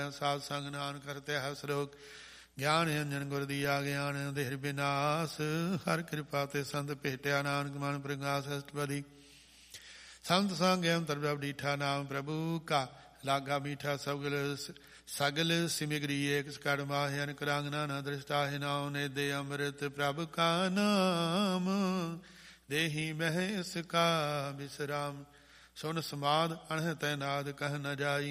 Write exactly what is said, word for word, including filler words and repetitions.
ਸਾਧ ਸੰਗ ਨਾਨਕ ਕਰਤੇ ਹੈ ਸਲੋਕ ਗਿਆਨ ਅੰਜਨ ਗੁਰ ਦੀਆ ਗਿਆਨ ਦੇਹ ਬਿਨਾਸ ਹਰ ਕਿਰਪਾ ਤੇ ਸੰਤ ਭੇਟਿਆ ਨਾਨਕ ਮਨ ਪ੍ਰਗਾਸ ਅਸ਼ਟਪਦੀ ਸੰਤ ਸੰਗ ਅੰਤਰ ਪ੍ਰਭ ਡੀਠਾ ਨਾਮ ਪ੍ਰਭੂ ਕਾ ਲਾਗਾ ਮੀਠਾ ਸਗਲ ਸਗਲ ਸਿਮਗਰੀ ਏਕ ਸਕੜ ਮਾਹਿ ਅਨਕ ਰੰਗ ਨਾਨਾ ਦ੍ਰਿਸ਼ਟਾ ਹੈ ਨਾਉ ਨੇ ਦੇ ਅੰਮ੍ਰਿਤ ਪ੍ਰਭ ਕਾ ਨਾਮ ਦੇਹੀ ਮਹਿ ਇਸ ਕਾ ਬਿਸਰਾਮ ਸੁਨ ਸਮਾਦ ਅਣਹ ਤੈ ਨਾਦ ਕਹਿ ਨ ਜਾਈ।